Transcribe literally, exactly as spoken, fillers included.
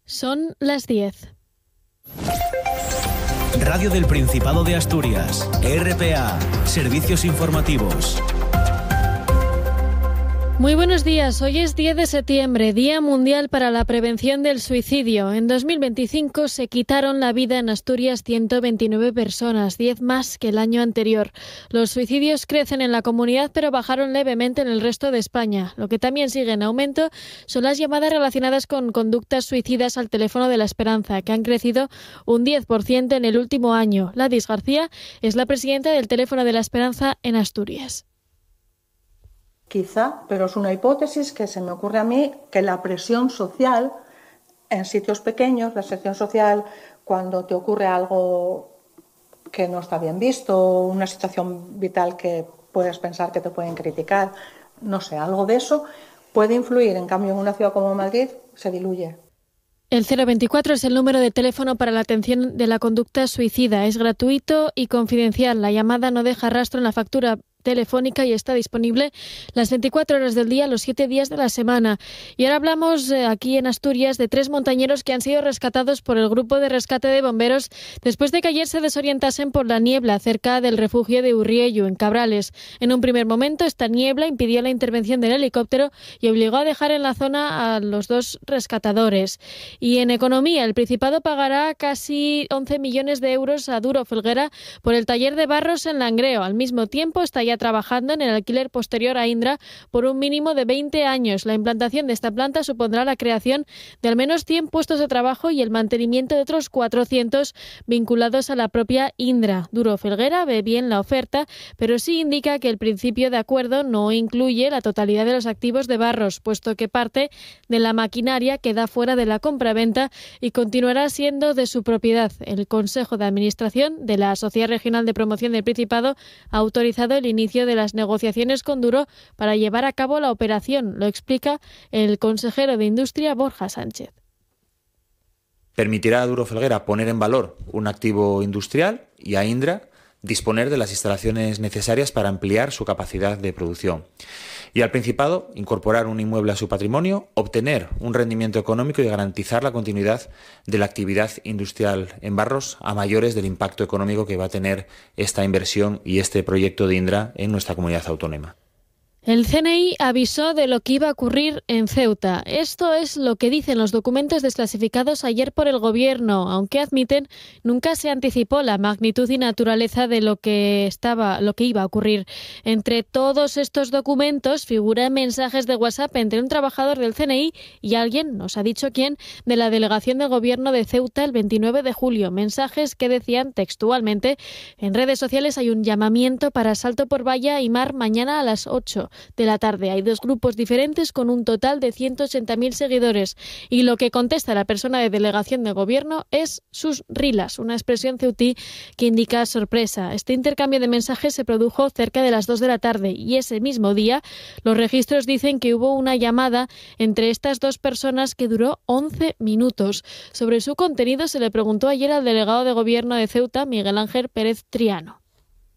Son las diez. Radio del Principado de Asturias, R P A, Servicios Informativos. Muy buenos días, hoy es diez de septiembre, Día Mundial para la Prevención del Suicidio. En dos mil veinticinco se quitaron la vida en Asturias ciento veintinueve personas, diez más que el año anterior. Los suicidios crecen en la comunidad, pero bajaron levemente en el resto de España. Lo que también sigue en aumento son las llamadas relacionadas con conductas suicidas al teléfono de la esperanza, que han crecido un diez por ciento en el último año. Ladis García es la presidenta del teléfono de la esperanza en Asturias. Quizá, pero es una hipótesis que se me ocurre a mí, que la presión social en sitios pequeños, la presión social cuando te ocurre algo que no está bien visto, una situación vital que puedes pensar que te pueden criticar, no sé, algo de eso puede influir. En cambio, en una ciudad como Madrid se diluye. El cero veinticuatro es el número de teléfono para la atención de la conducta suicida. Es gratuito y confidencial. La llamada no deja rastro en la factura telefónica y está disponible las veinticuatro horas del día, los siete días de la semana. Y ahora hablamos eh, aquí en Asturias de tres montañeros que han sido rescatados por el grupo de rescate de bomberos después de que ayer se desorientasen por la niebla cerca del refugio de Urriellu, en Cabrales. En un primer momento, esta niebla impidió la intervención del helicóptero y obligó a dejar en la zona a los dos rescatadores. Y en economía, el Principado pagará casi once millones de euros a Duro Felguera por el taller de barros en Langreo. Al mismo tiempo, está ya trabajando en el alquiler posterior a Indra por un mínimo de veinte años. La implantación de esta planta supondrá la creación de al menos cien puestos de trabajo y el mantenimiento de otros cuatrocientos vinculados a la propia Indra. Duro Felguera ve bien la oferta, pero sí indica que el principio de acuerdo no incluye la totalidad de los activos de Barros, puesto que parte de la maquinaria queda fuera de la compraventa y continuará siendo de su propiedad. El Consejo de Administración de la Sociedad Regional de Promoción del Principado ha autorizado el inicio de las negociaciones con Duro para llevar a cabo la operación, lo explica el consejero de Industria, Borja Sánchez. Permitirá a Duro Felguera poner en valor un activo industrial y a Indra disponer de las instalaciones necesarias para ampliar su capacidad de producción. Y al Principado, incorporar un inmueble a su patrimonio, obtener un rendimiento económico y garantizar la continuidad de la actividad industrial en Barros a mayores del impacto económico que va a tener esta inversión y este proyecto de Indra en nuestra comunidad autónoma. El C N I avisó de lo que iba a ocurrir en Ceuta. Esto es lo que dicen los documentos desclasificados ayer por el Gobierno, aunque admiten nunca se anticipó la magnitud y naturaleza de lo que estaba, lo que iba a ocurrir. Entre todos estos documentos figuran mensajes de WhatsApp entre un trabajador del C N I y alguien, no se ha dicho quién, de la delegación del Gobierno de Ceuta el veintinueve de julio. Mensajes que decían textualmente: en redes sociales hay un llamamiento para salto por valla y mar mañana a las ocho de la tarde. Hay dos grupos diferentes con un total de ciento ochenta mil seguidores y lo que contesta la persona de delegación del Gobierno es sus rilas, una expresión ceutí que indica sorpresa. Este intercambio de mensajes se produjo cerca de las dos de la tarde y ese mismo día los registros dicen que hubo una llamada entre estas dos personas que duró once minutos. Sobre su contenido se le preguntó ayer al delegado de Gobierno de Ceuta, Miguel Ángel Pérez Triano.